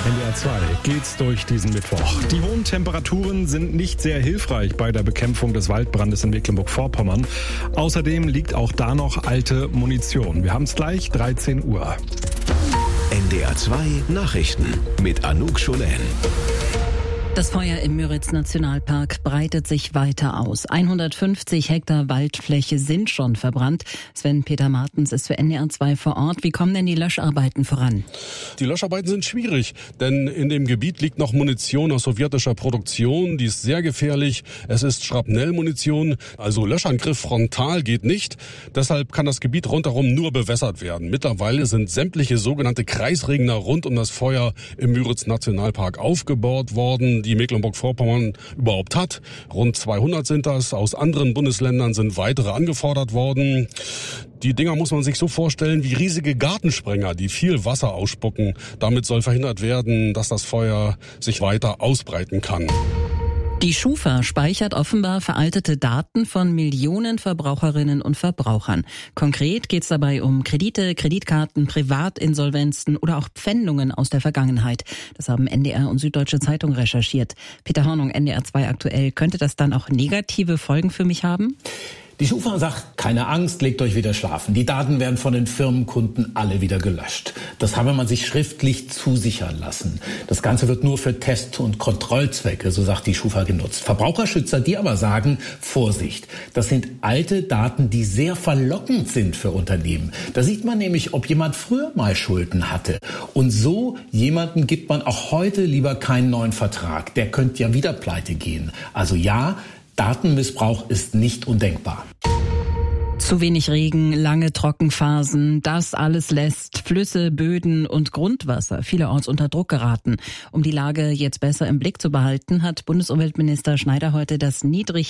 NDR 2 geht's durch diesen Mittwoch. Die hohen Temperaturen sind nicht sehr hilfreich bei der Bekämpfung des Waldbrandes in Mecklenburg-Vorpommern. Außerdem liegt auch da noch alte Munition. Wir haben es gleich, 13 Uhr. NDR 2 Nachrichten mit Anouk Scholen. Das Feuer im Müritz-Nationalpark breitet sich weiter aus. 150 Hektar Waldfläche sind schon verbrannt. Sven-Peter Martens ist für NDR 2 vor Ort. Wie kommen denn die Löscharbeiten voran? Die Löscharbeiten sind schwierig, denn in dem Gebiet liegt noch Munition aus sowjetischer Produktion. Die ist sehr gefährlich. Es ist Schrapnellmunition, also Löschangriff frontal geht nicht. Deshalb kann das Gebiet rundherum nur bewässert werden. Mittlerweile sind sämtliche sogenannte Kreisregner rund um das Feuer im Müritz-Nationalpark aufgebaut worden, die Mecklenburg-Vorpommern überhaupt hat. Rund 200 sind das. Aus anderen Bundesländern sind weitere angefordert worden. Die Dinger muss man sich so vorstellen wie riesige Gartensprenger, die viel Wasser ausspucken. Damit soll verhindert werden, dass das Feuer sich weiter ausbreiten kann. Die Schufa speichert offenbar veraltete Daten von Millionen Verbraucherinnen und Verbrauchern. Konkret geht es dabei um Kredite, Kreditkarten, Privatinsolvenzen oder auch Pfändungen aus der Vergangenheit. Das haben NDR und Süddeutsche Zeitung recherchiert. Peter Hornung, NDR 2 aktuell. Könnte das dann auch negative Folgen für mich haben? Die Schufa sagt, keine Angst, legt euch wieder schlafen. Die Daten werden von den Firmenkunden alle wieder gelöscht. Das habe man sich schriftlich zusichern lassen. Das Ganze wird nur für Test- und Kontrollzwecke, so sagt die Schufa, genutzt. Verbraucherschützer, die aber sagen, Vorsicht, das sind alte Daten, die sehr verlockend sind für Unternehmen. Da sieht man nämlich, ob jemand früher mal Schulden hatte. Und so jemanden gibt man auch heute lieber keinen neuen Vertrag. Der könnte ja wieder pleite gehen. Also ja, Datenmissbrauch ist nicht undenkbar. Zu wenig Regen, lange Trockenphasen, das alles lässt Flüsse, Böden und Grundwasser vielerorts unter Druck geraten. Um die Lage jetzt besser im Blick zu behalten, hat Bundesumweltminister Schneider heute das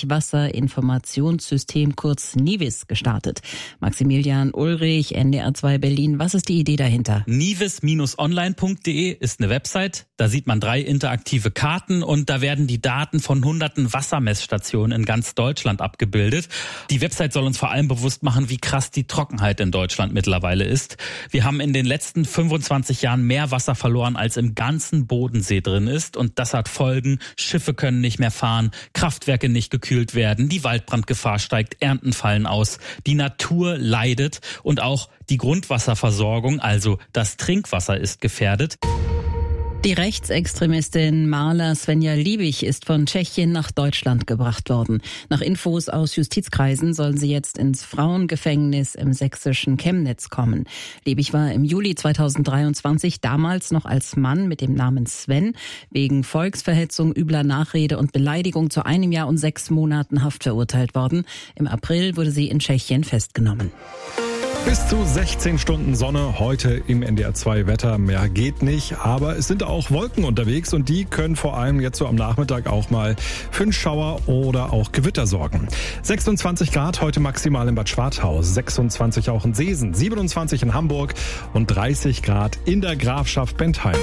Niedrigwasserinformationssystem kurz NIWIS gestartet. Maximilian Ulrich, NDR 2 Berlin, was ist die Idee dahinter? niwis-online.de ist eine Website, da sieht man 3 interaktive Karten und da werden die Daten von hunderten Wassermessstationen in ganz Deutschland abgebildet. Die Website soll uns vor allem bewusst machen, wie krass die Trockenheit in Deutschland mittlerweile ist. Wir haben in den letzten 25 Jahren mehr Wasser verloren, als im ganzen Bodensee drin ist. Und das hat Folgen. Schiffe können nicht mehr fahren, Kraftwerke nicht gekühlt werden, die Waldbrandgefahr steigt, Ernten fallen aus, die Natur leidet und auch die Grundwasserversorgung, also das Trinkwasser, ist gefährdet. Die Rechtsextremistin Marla Svenja Liebig ist von Tschechien nach Deutschland gebracht worden. Nach Infos aus Justizkreisen soll sie jetzt ins Frauengefängnis im sächsischen Chemnitz kommen. Liebig war im Juli 2023 damals noch als Mann mit dem Namen Sven wegen Volksverhetzung, übler Nachrede und Beleidigung zu 1 Jahr und 6 Monaten Haft verurteilt worden. Im April wurde sie in Tschechien festgenommen. Bis zu 16 Stunden Sonne heute im NDR 2 Wetter. Mehr geht nicht, aber es sind auch Wolken unterwegs und die können vor allem jetzt so am Nachmittag auch mal für einen Schauer oder auch Gewitter sorgen. 26 Grad heute maximal in Bad Schwarthaus, 26 auch in Seesen, 27 in Hamburg und 30 Grad in der Grafschaft Bentheim.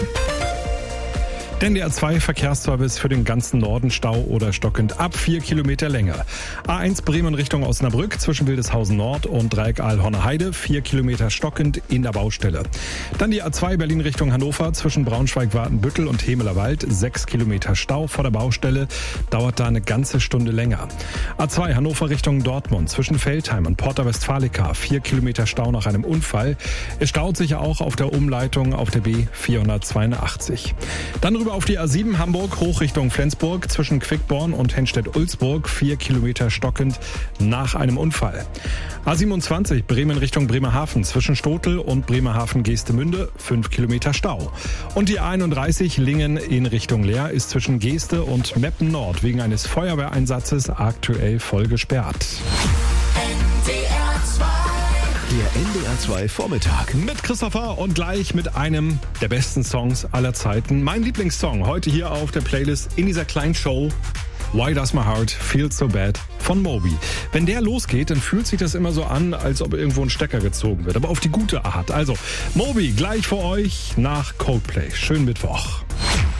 Der NDR 2 Verkehrsservice für den ganzen Norden, Stau oder stockend ab 4 Kilometer Länge. A1 Bremen Richtung Osnabrück zwischen Wildeshausen Nord und Dreieck Ahlhorner Heide, 4 Kilometer stockend in der Baustelle. Dann die A2 Berlin Richtung Hannover zwischen Braunschweig-Wartenbüttel und Hemeler Wald, 6 Kilometer Stau vor der Baustelle, dauert da eine ganze Stunde länger. A2 Hannover Richtung Dortmund zwischen Veltheim und Porta Westfalica, 4 Kilometer Stau nach einem Unfall. Es staut sich auch auf der Umleitung auf der B482. Dann rüber auf die A7 Hamburg hoch Richtung Flensburg zwischen Quickborn und Henstedt-Ulzburg, 4 Kilometer stockend nach einem Unfall. A27 Bremen Richtung Bremerhaven zwischen Stotel und Bremerhaven-Geestemünde, 5 Kilometer Stau. Und die A31 Lingen in Richtung Leer ist zwischen Geeste und Meppen Nord wegen eines Feuerwehreinsatzes aktuell voll gesperrt. Der NDR 2 Vormittag Mit Christopher und gleich mit einem der besten Songs aller Zeiten. Mein Lieblingssong heute hier auf der Playlist in dieser kleinen Show. Why Does My Heart Feel So Bad von Moby. Wenn der losgeht, dann fühlt sich das immer so an, als ob irgendwo ein Stecker gezogen wird. Aber auf die gute Art. Also Moby gleich für euch nach Coldplay. Schönen Mittwoch.